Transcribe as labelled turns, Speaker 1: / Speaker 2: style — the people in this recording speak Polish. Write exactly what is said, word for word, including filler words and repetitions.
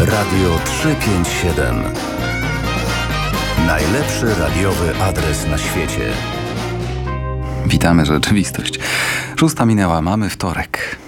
Speaker 1: Radio trzysta pięćdziesiąt siedem. Najlepszy radiowy adres na świecie.
Speaker 2: Witamy rzeczywistość. Szósta minęła, mamy wtorek.